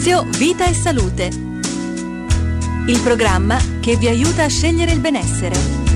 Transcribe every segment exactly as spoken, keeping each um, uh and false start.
Vita e Salute, il programma che vi aiuta a scegliere il benessere.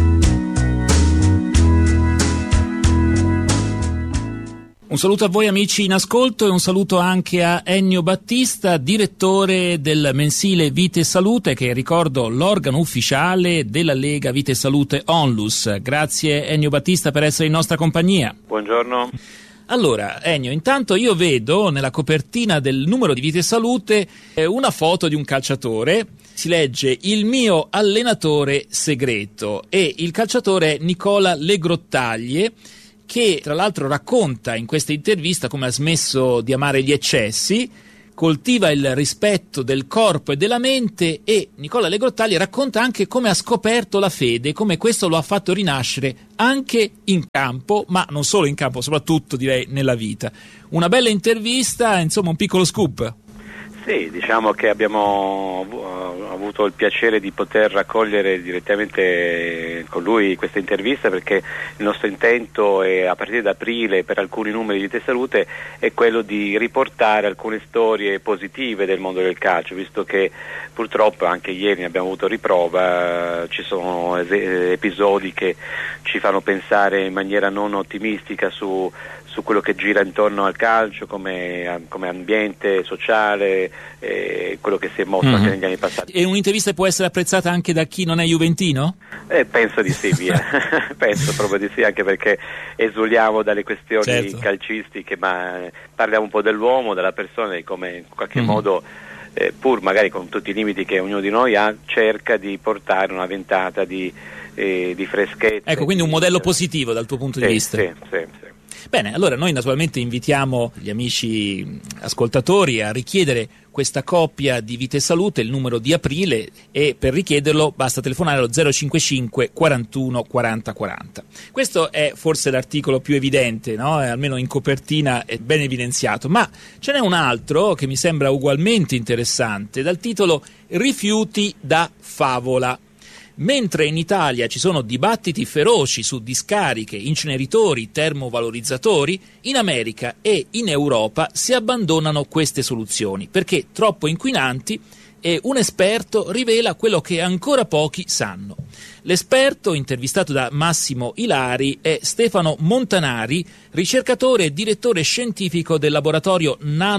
Un saluto a voi amici in ascolto e un saluto anche a Ennio Battista, direttore del mensile Vita e Salute, che ricordo l'organo ufficiale della Lega Vita e Salute Onlus. Grazie Ennio Battista per essere in nostra compagnia. Buongiorno. Allora, Ennio, intanto io vedo nella copertina del numero di Vita e Salute eh, una foto di un calciatore. Si legge "Il mio allenatore segreto" e il calciatore è Nicola Legrottaglie, che tra l'altro racconta in questa intervista come ha smesso di amare gli eccessi, coltiva il rispetto del corpo e della mente, e Nicola Legrottaglie racconta anche come ha scoperto la fede, come questo lo ha fatto rinascere anche in campo, ma non solo in campo, soprattutto direi nella vita. Una bella intervista, insomma un piccolo scoop. Sì, diciamo che abbiamo avuto il piacere di poter raccogliere direttamente con lui questa intervista, perché il nostro intento è, a partire da aprile, per alcuni numeri di Vita e Salute, è quello di riportare alcune storie positive del mondo del calcio, visto che purtroppo anche ieri ne abbiamo avuto riprova. Ci sono episodi che ci fanno pensare in maniera non ottimistica su su quello che gira intorno al calcio come, come ambiente sociale, eh, quello che si è mosso mm-hmm. anche negli anni passati. E un'intervista può essere apprezzata anche da chi non è juventino? Eh, penso di sì, via. Penso proprio di sì, anche perché esuliamo dalle questioni certo. calcistiche, ma parliamo un po' dell'uomo, della persona, e come in qualche mm-hmm. modo, eh, pur magari con tutti i limiti che ognuno di noi ha, cerca di portare una ventata di, eh, di freschezza. Ecco, quindi un modello positivo dal tuo punto sì, di vista. Sì, sì, sì. Bene, allora noi naturalmente invitiamo gli amici ascoltatori a richiedere questa coppia di Vita e Salute, il numero di aprile, e per richiederlo basta telefonare allo zero cinquantacinque quarantuno quaranta quaranta. Questo è forse l'articolo più evidente, no? Almeno in copertina è ben evidenziato, ma ce n'è un altro che mi sembra ugualmente interessante, dal titolo "Rifiuti da favola". Mentre in Italia ci sono dibattiti feroci su discariche, inceneritori, termovalorizzatori, in America e in Europa si abbandonano queste soluzioni perché troppo inquinanti, e un esperto rivela quello che ancora pochi sanno. L'esperto, intervistato da Massimo Ilari, è Stefano Montanari, ricercatore e direttore scientifico del laboratorio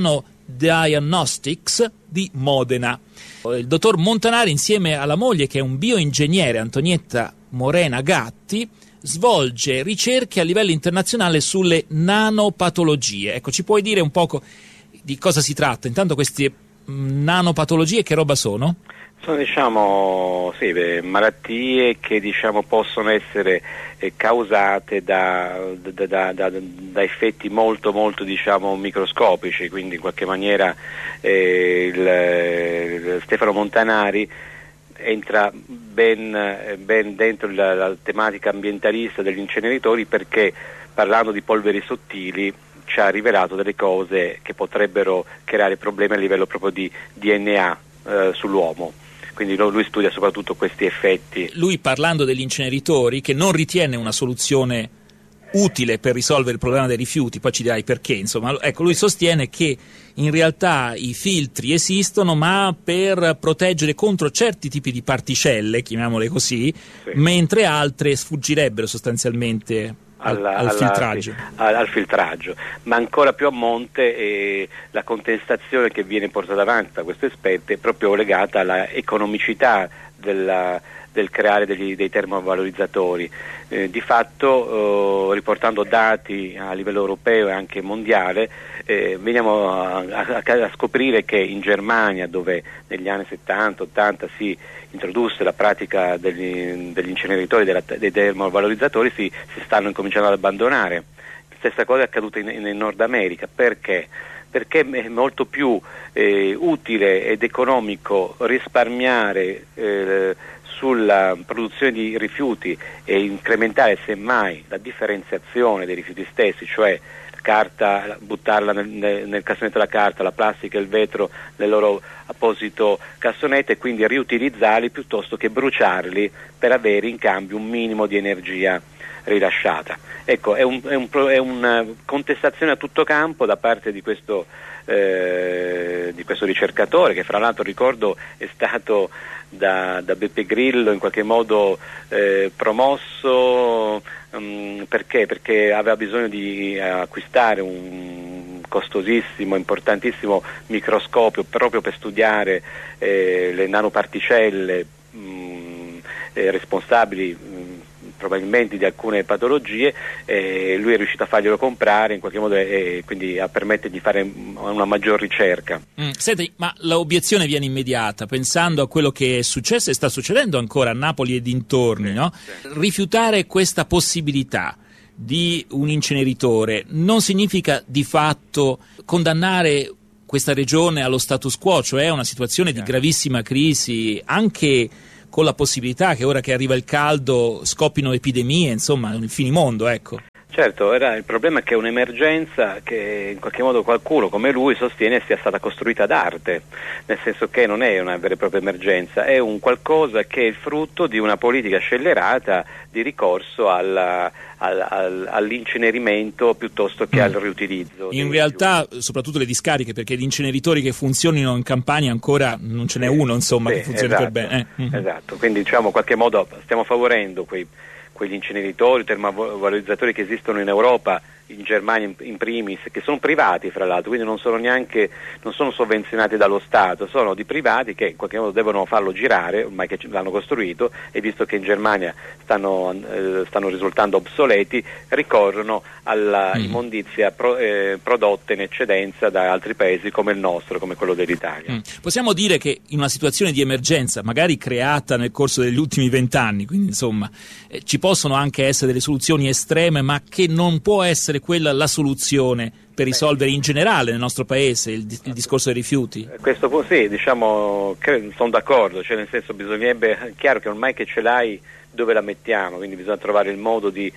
Nanodiagnostics di Modena. Il dottor Montanari, insieme alla moglie, che è un bioingegnere, Antonietta Morena Gatti, svolge ricerche a livello internazionale sulle nanopatologie. Ecco, ci puoi dire un poco di cosa si tratta? Intanto queste mh, nanopatologie che roba sono? Sono diciamo sì, beh, malattie che diciamo possono essere eh, causate da, da, da, da, da effetti molto molto diciamo microscopici, quindi in qualche maniera eh, il, il Stefano Montanari entra ben, ben dentro la, la tematica ambientalista degli inceneritori, perché parlando di polveri sottili ci ha rivelato delle cose che potrebbero creare problemi a livello proprio di D N A eh, sull'uomo. Quindi lui studia soprattutto questi effetti. Lui, parlando degli inceneritori, che non ritiene una soluzione utile per risolvere il problema dei rifiuti, poi ci dirai perché, insomma, ecco, lui sostiene che in realtà i filtri esistono, ma per proteggere contro certi tipi di particelle, chiamiamole così, sì. mentre altre sfuggirebbero sostanzialmente Alla, al, alla, filtraggio. Sì, al, al filtraggio, ma ancora più a monte eh, la contestazione che viene portata avanti da questo esperto è proprio legata alla economicità della, del creare degli, dei termovalorizzatori. Eh, di fatto, eh, riportando dati a livello europeo e anche mondiale, eh, veniamo a, a, a scoprire che in Germania, dove negli anni settanta ottanta si introdusse la pratica degli, degli inceneritori, della, dei termovalorizzatori, si, si stanno incominciando ad abbandonare. Stessa cosa è accaduta in, in Nord America. Perché? Perché è molto più eh, utile ed economico risparmiare eh, sulla produzione di rifiuti e incrementare semmai la differenziazione dei rifiuti stessi, cioè carta, buttarla nel, nel, nel cassonetto della carta, la plastica e il vetro nel loro apposito cassonetto, e quindi riutilizzarli piuttosto che bruciarli per avere in cambio un minimo di energia rilasciata. Ecco, è, un, è, un, è una contestazione a tutto campo da parte di questo eh, di questo ricercatore, che fra l'altro ricordo è stato da, da Beppe Grillo in qualche modo eh, promosso. Um, perché? Perché aveva bisogno di acquistare un costosissimo, importantissimo microscopio proprio per studiare eh, le nanoparticelle mh, eh, responsabili mh, probabilmente di alcune patologie. Eh, lui è riuscito a farglielo comprare in qualche modo e quindi a permettere di fare una maggior ricerca. Mm, senti, ma l'obiezione viene immediata pensando a quello che è successo e sta succedendo ancora a Napoli e dintorni, sì, no? Sì. Rifiutare questa possibilità di un inceneritore non significa di fatto condannare questa regione allo status quo, cioè a una situazione di gravissima crisi, anche con la possibilità che ora che arriva il caldo scoppino epidemie, insomma il finimondo, ecco. Certo, era, il problema è che è un'emergenza che in qualche modo qualcuno come lui sostiene sia stata costruita d'arte, nel senso che non è una vera e propria emergenza, è un qualcosa che è il frutto di una politica scellerata di ricorso alla, al, al, all'incenerimento piuttosto che mm. al riutilizzo. In realtà, soprattutto le discariche, perché gli inceneritori che funzionino in Campania ancora non ce n'è uno, insomma, sì, che funzioni esatto, per bene. Eh. Esatto, quindi diciamo in qualche modo stiamo favorendo quei quegli inceneritori, termovalorizzatori che esistono in Europa, in Germania in primis, che sono privati fra l'altro, quindi non sono neanche non sono sovvenzionati dallo Stato, sono di privati che in qualche modo devono farlo girare, ormai che l'hanno costruito, e visto che in Germania stanno, eh, stanno risultando obsoleti, ricorrono alla mm. immondizia pro, eh, prodotta in eccedenza da altri paesi come il nostro, come quello dell'Italia. Mm. Possiamo dire che in una situazione di emergenza, magari creata nel corso degli ultimi vent'anni, quindi insomma eh, ci possono anche essere delle soluzioni estreme, ma che non può essere quella la soluzione per risolvere in generale nel nostro paese il, il discorso dei rifiuti? Questo può sì, diciamo, sono d'accordo, cioè nel senso bisognerebbe, è chiaro che ormai che ce l'hai dove la mettiamo, quindi bisogna trovare il modo di,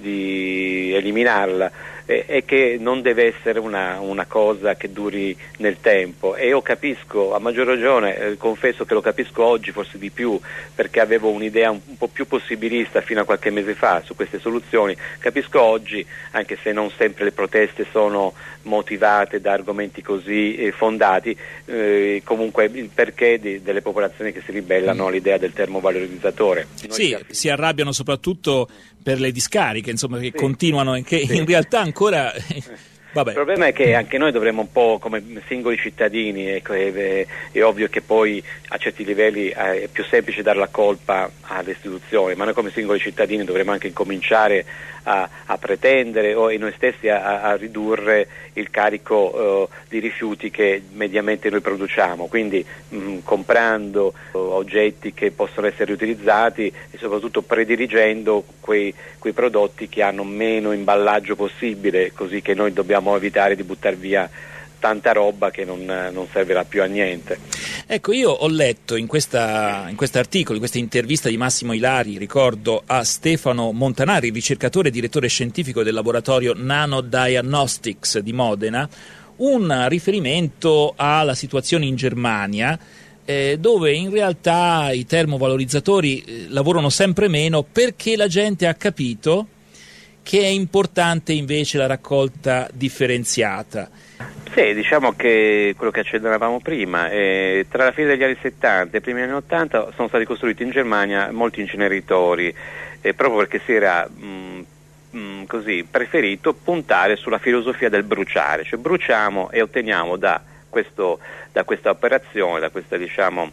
di eliminarla e, e che non deve essere una, una cosa che duri nel tempo, e io capisco, a maggior ragione, eh, confesso che lo capisco oggi forse di più, perché avevo un'idea un, un po' più possibilista fino a qualche mese fa su queste soluzioni. Capisco oggi, anche se non sempre le proteste sono motivate da argomenti così eh, fondati, eh, comunque il perché di, delle popolazioni che si ribellano mm. all'idea del termovalorizzatore. Noi sì, si arrabbiano soprattutto per le discariche, insomma, che sì. continuano e che sì. in realtà ancora vabbè. Il problema è che anche noi dovremmo un po' come singoli cittadini, ecco, è, è ovvio che poi a certi livelli è più semplice dare la colpa alle istituzioni, ma noi come singoli cittadini dovremmo anche incominciare a, a pretendere o noi stessi a, a ridurre il carico uh, di rifiuti che mediamente noi produciamo, quindi mh, comprando uh, oggetti che possono essere riutilizzati e soprattutto predirigendo quei, quei prodotti che hanno meno imballaggio possibile, così che noi dobbiamo evitare di buttare via tanta roba che non, non servirà più a niente. Ecco, io ho letto in questa in quest'articolo, in questa intervista di Massimo Ilari, ricordo a Stefano Montanari, ricercatore e direttore scientifico del laboratorio Nanodiagnostics di Modena, un riferimento alla situazione in Germania, eh, dove in realtà i termovalorizzatori eh, lavorano sempre meno perché la gente ha capito che è importante invece la raccolta differenziata. Sì, diciamo che quello che accennavamo prima, eh, tra la fine degli anni settanta e i primi anni ottanta sono stati costruiti in Germania molti inceneritori, eh, proprio perché si era mh, mh, così preferito puntare sulla filosofia del bruciare, cioè bruciamo e otteniamo da questo da questa operazione, da questa diciamo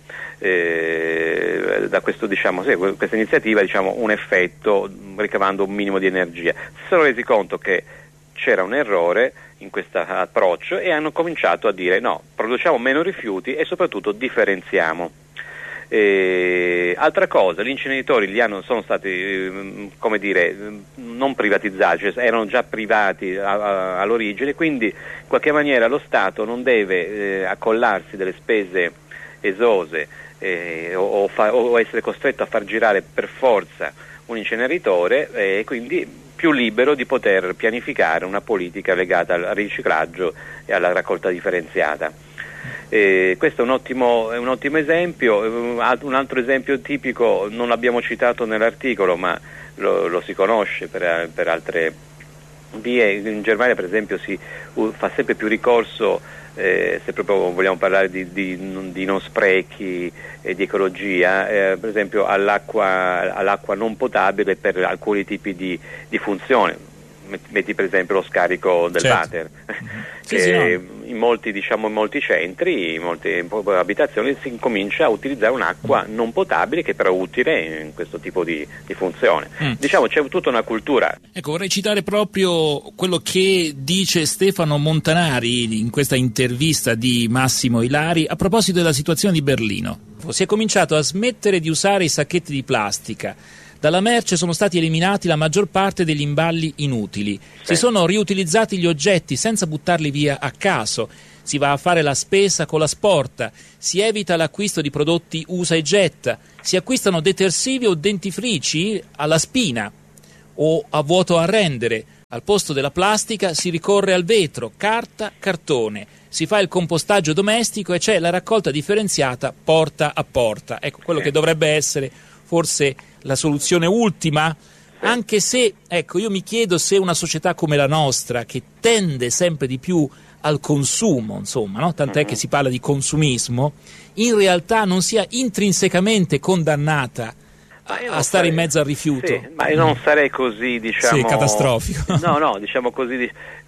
eh, da questo diciamo sì, questa iniziativa diciamo un effetto ricavando un minimo di energia. Si sono resi conto che c'era un errore in questo approccio e hanno cominciato a dire no, produciamo meno rifiuti e soprattutto differenziamo. E, altra cosa, gli inceneritori li hanno, sono stati come dire non privatizzati, cioè erano già privati a, a, all'origine, quindi in qualche maniera lo Stato non deve eh, accollarsi delle spese esose eh, o, o, fa, o essere costretto a far girare per forza un inceneritore e eh, quindi più libero di poter pianificare una politica legata al riciclaggio e alla raccolta differenziata. Eh, questo è un ottimo, è un ottimo esempio. Un altro esempio tipico non l'abbiamo citato nell'articolo, ma lo, lo si conosce per, per altre vie. In Germania per esempio si uh, fa sempre più ricorso eh, se proprio vogliamo parlare di, di, di non sprechi e di ecologia, eh, per esempio all'acqua, all'acqua non potabile per alcuni tipi di, di funzione. Metti per esempio lo scarico del certo. water, sì, che sì, no. in molti, diciamo, in molti centri, in molte abitazioni si incomincia a utilizzare un'acqua non potabile che però è utile in questo tipo di, di funzione. Mm. Diciamo c'è tutta una cultura. Ecco, vorrei citare proprio quello che dice Stefano Montanari in questa intervista di Massimo Ilari a proposito della situazione di Berlino. Si è cominciato a smettere di usare i sacchetti di plastica. Dalla merce sono stati eliminati la maggior parte degli imballi inutili. Sì. Si sono riutilizzati gli oggetti senza buttarli via a caso. Si va a fare la spesa con la sporta. Si evita l'acquisto di prodotti usa e getta. Si acquistano detersivi o dentifrici alla spina o a vuoto a rendere. Al posto della plastica si ricorre al vetro, carta, cartone. Si fa il compostaggio domestico e c'è la raccolta differenziata porta a porta. Ecco, quello sì. che dovrebbe essere forse la soluzione ultima, anche se, ecco, io mi chiedo se una società come la nostra, che tende sempre di più al consumo, insomma, no? Tant'è uh-huh. che si parla di consumismo, in realtà non sia intrinsecamente condannata a, a stare sarei, in mezzo al rifiuto. Sì, ma io non sarei così, diciamo... Sì, catastrofico. No, no, diciamo così,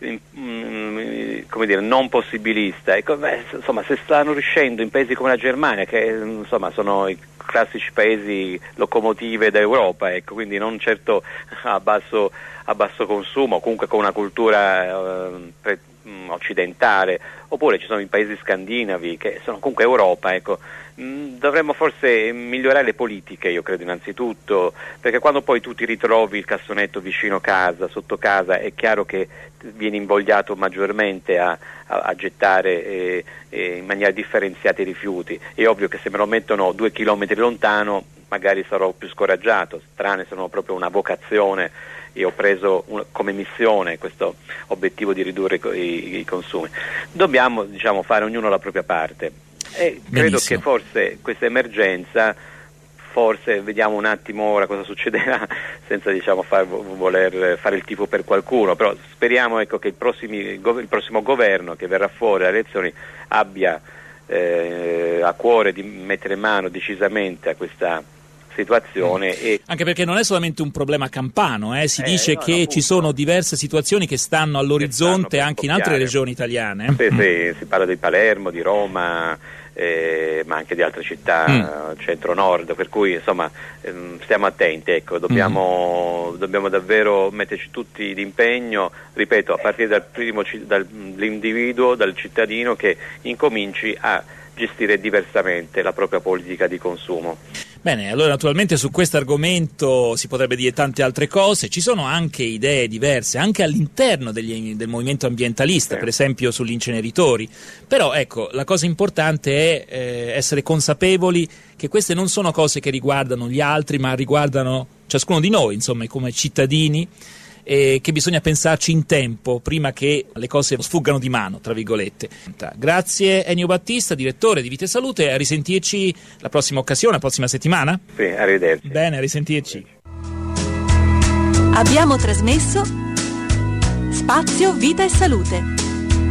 mm, come dire, non possibilista. Ecco, beh, insomma, se stanno riuscendo in paesi come la Germania, che insomma sono i classici paesi locomotive d'Europa, ecco, quindi non certo a basso, a basso consumo, comunque con una cultura eh, pre, mh, occidentale, oppure ci sono i paesi scandinavi che sono comunque Europa, ecco. Mh, dovremmo forse migliorare le politiche, io credo innanzitutto, perché quando poi tu ti ritrovi il cassonetto vicino casa, sotto casa, è chiaro che vieni invogliato maggiormente a, a, a gettare eh, eh, in maniera differenziata i rifiuti. È ovvio che se me lo mettono due chilometri lontano magari sarò più scoraggiato, tranne se non ho proprio una vocazione e ho preso un, come missione questo obiettivo di ridurre i, i, i consumi. Dobbiamo, diciamo, fare ognuno la propria parte e credo Benissimo. che forse questa emergenza, forse vediamo un attimo ora cosa succederà senza, diciamo, far, voler fare il tifo per qualcuno, però speriamo, ecco, che il, prossimi, il prossimo governo che verrà fuori alle elezioni abbia eh, a cuore di mettere mano decisamente a questa situazione. E anche perché non è solamente un problema campano, eh? si eh, dice no, che no, ci sono diverse situazioni che stanno all'orizzonte che stanno anche in altre regioni italiane. Sì, mm. sì, si parla di Palermo, di Roma, eh, ma anche di altre città mm. centro-nord, per cui insomma ehm, stiamo attenti, ecco, dobbiamo, mm. dobbiamo davvero metterci tutti d'impegno, ripeto, a partire dal primo dall'individuo, dal cittadino, che incominci a gestire diversamente la propria politica di consumo. Bene, allora naturalmente su questo argomento si potrebbe dire tante altre cose, ci sono anche idee diverse, anche all'interno degli, del movimento ambientalista, sì. per esempio sugli inceneritori, però ecco, la cosa importante è eh, essere consapevoli che queste non sono cose che riguardano gli altri, ma riguardano ciascuno di noi, insomma, come cittadini, e che bisogna pensarci in tempo prima che le cose sfuggano di mano, tra virgolette. Grazie Ennio Battista, direttore di Vita e Salute, a risentirci la prossima occasione, la prossima settimana. Sì, arrivederci. Bene, a risentirci. Abbiamo trasmesso Spazio Vita e Salute.